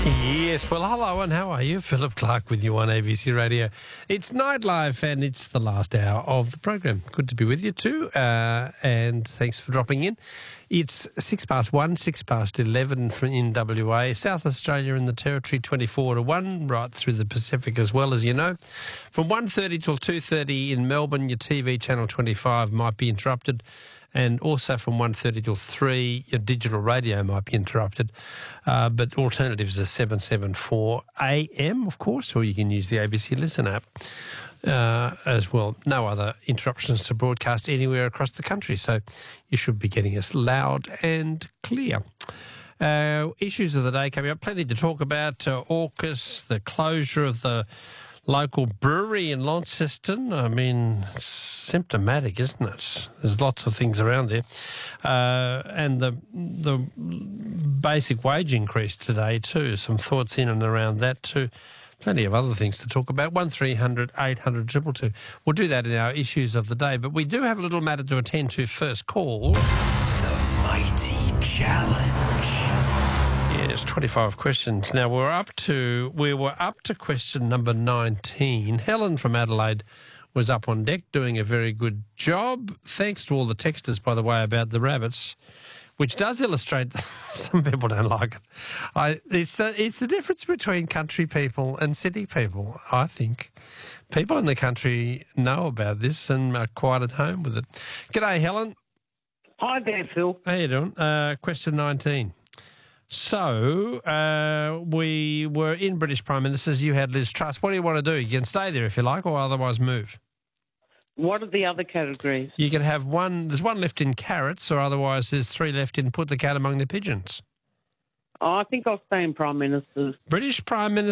Yes, well, hello and how are you? Philip Clark with you on ABC Radio. It's Night Live and it's the last hour of the program. Good to be with you too, and thanks for dropping in. It's 1:06, 11 in WA, South Australia and the Territory, 24 to 1, right through the Pacific as well, as you know. From 1:30 till 2:30 in Melbourne, your TV channel 25 might be interrupted. And also from 1:30 till 3, your digital radio might be interrupted. But alternatives are 774 AM, of course, or you can use the ABC Listen app as well. No other interruptions to broadcast anywhere across the country, so you should be getting us loud and clear. Issues of the day coming up, plenty to talk about. AUKUS, the closure of the local brewery in Launceston. I mean, it's symptomatic, isn't it? There's lots of things around there. And the basic wage increase today too. Some thoughts in and around that too. Plenty of other things to talk about. 1300 800 222. We'll do that in our issues of the day. But we do have a little matter to attend to first. Call The Mighty Challenge. Yes, 25 questions. Now, we were up to question number 19. Helen from Adelaide was up on deck doing a very good job. Thanks to all the texters, by the way, about the rabbits, which does illustrate some people don't like it. It's the difference between country people and city people, I think. People in the country know about this and are quite at home with it. G'day, Helen. Hi there, Phil. How you doing? Question 19. So, we were in British Prime Ministers. You had Liz Truss. What do you want to do? You can stay there if you like, or otherwise move. What are the other categories? You can have one. There's one left in carrots, or otherwise there's 3 left in put the cat among the pigeons. Oh, I think I'll stay in Prime Ministers. British Prime Minister.